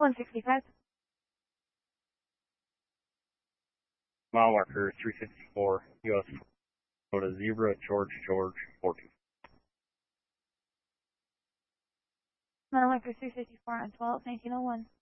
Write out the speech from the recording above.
165. Mile marker 354, US Florida Zebra, George, 14. Mile marker 354 on 12, 1901.